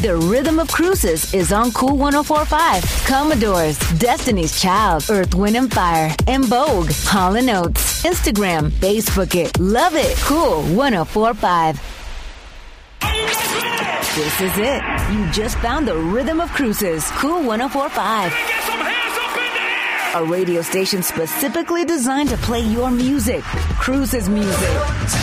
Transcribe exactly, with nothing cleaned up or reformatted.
The Rhythm of Cruises is on Cool one oh four point five. Commodores, Destiny's Child, Earth, Wind and Fire, and Vogue, Hall and Oates. Instagram, Facebook it, love it. Cool one oh four point five. This is it. You just found the Rhythm of Cruises. Cool one oh four point five. A radio station specifically designed to play your music. Cruises music.